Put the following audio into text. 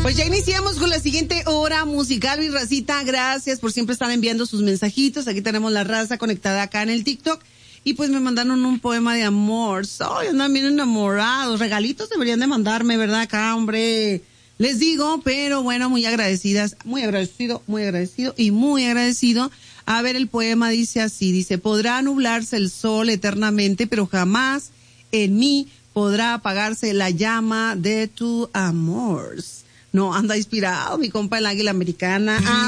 Pues ya iniciamos con la siguiente hora musical, mi racita. Gracias por siempre estar enviando sus mensajitos. Aquí tenemos la raza conectada acá en el TikTok. Y pues me mandaron un poema de amor. Soy, andan bien enamorados. Regalitos deberían de mandarme, ¿verdad? Acá, hombre. Les digo, pero bueno, muy agradecidas. Muy agradecido y muy agradecido. A ver, el poema dice así. Dice, podrá nublarse el sol eternamente, pero jamás en mí podrá apagarse la llama de tu amor. No, anda inspirado, mi compa el águila americana.